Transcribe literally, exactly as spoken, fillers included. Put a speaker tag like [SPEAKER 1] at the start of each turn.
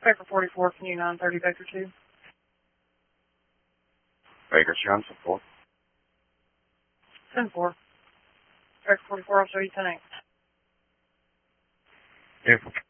[SPEAKER 1] Baker forty-four, can you nine thirty Baker two?
[SPEAKER 2] Baker Johnson four.
[SPEAKER 1] ten four. Baker forty-four, I'll show you ten eight.
[SPEAKER 2] Beautiful.